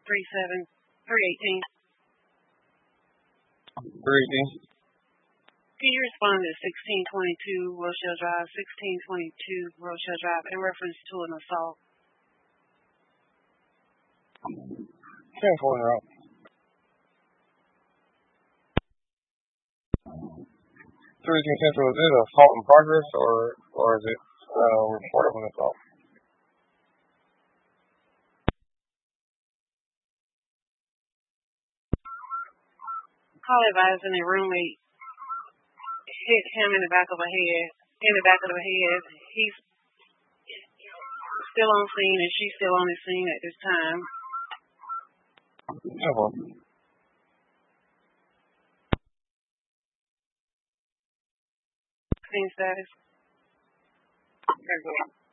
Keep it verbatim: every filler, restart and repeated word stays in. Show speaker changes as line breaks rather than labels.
three seven three eighteen.
three eighteen.
Can you respond to sixteen twenty-two Rochelle Drive, sixteen twenty-two Rochelle Drive in reference to an assault?
ten four route. three eighteen Central, is it assault in progress or or is it uh, report of an assault?
Call advising a roommate hit him in the back of the head. In the back of the head, he's still on scene and she's still on the scene at this time.
ten four.
Scene status. Very good.